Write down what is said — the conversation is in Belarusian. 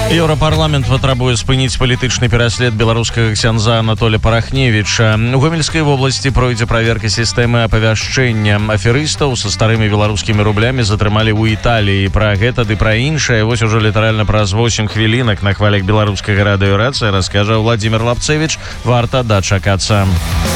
Еўрапарламент патрабуе спыніць палітычны пераслед беларускага ксяндза Анатолія Парахневіча. У Гомельскай вобласці пройдзе праверка сістэмы апавяшчэння. Аферыстаў са старымі беларускімі рублямі затрымалі ў Італіі. Пра гэта ды пра іншае вось ужо літаральна праз 8 хвілінак на хвалях беларускага радыёрацыі раскажа Владзімир Лапцевіч. Варта дачакацца.